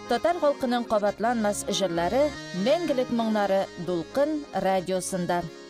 Татар халкының кабатланмас җырлары, мәңгелек моңнары Дулкын радиосында.